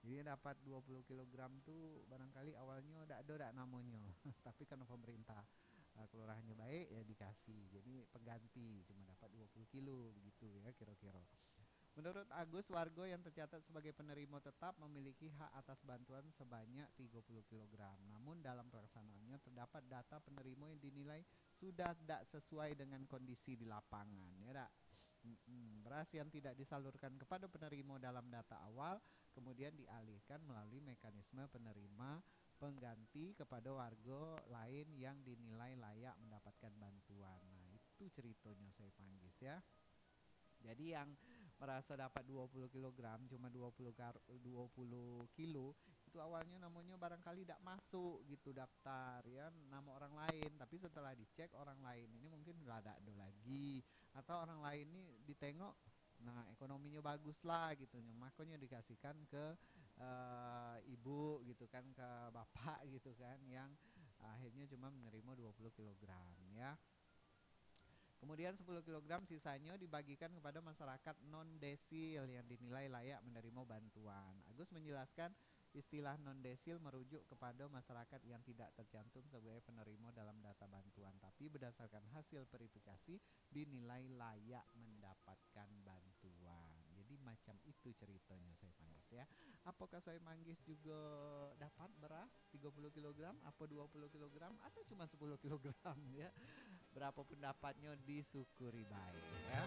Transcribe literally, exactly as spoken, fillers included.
Jadi dapat dua puluh kilogram tuh barangkali awalnya dak ada dak namanya. Tapi karena pemerintah uh, kelurahannya baik ya dikasih. Jadi pengganti cuma dapat dua puluh kilo begitu ya kira-kira. Menurut Agus, warga yang tercatat sebagai penerima tetap memiliki hak atas bantuan sebanyak tiga puluh kilogram. Namun dalam pelaksanaannya terdapat data penerima yang dinilai sudah tidak sesuai dengan kondisi di lapangan, ya tak? Mm-mm. Beras yang tidak disalurkan kepada penerima dalam data awal kemudian dialihkan melalui mekanisme penerima pengganti kepada warga lain yang dinilai layak mendapatkan bantuan. Nah, itu ceritanya saya panggil ya. Jadi yang merasa dapat dua puluh kilogram cuma dua puluh kar- dua puluh kilo itu awalnya namanya barangkali tidak masuk gitu daftar ya nama orang lain, tapi setelah dicek orang lain ini mungkin udah ada ada lagi atau orang lain ini ditengok nah ekonominya bagus lah gitu makanya dikasihkan ke uh, ibu gitu kan ke bapak gitu kan yang akhirnya cuma menerima dua puluh kilogram ya. Kemudian sepuluh kilogram sisanya dibagikan kepada masyarakat non-desil yang dinilai layak menerima bantuan. Agus menjelaskan istilah non-desil merujuk kepada masyarakat yang tidak tercantum sebagai penerima dalam data bantuan, tapi berdasarkan hasil verifikasi dinilai layak mendapatkan bantuan. Jadi macam itu ceritanya saya Manggis ya. Apakah saya Manggis juga dapat beras tiga puluh kilogram, apa dua puluh kilogram atau cuma sepuluh kilogram ya? Berapa pendapatnya disyukuri baik ya.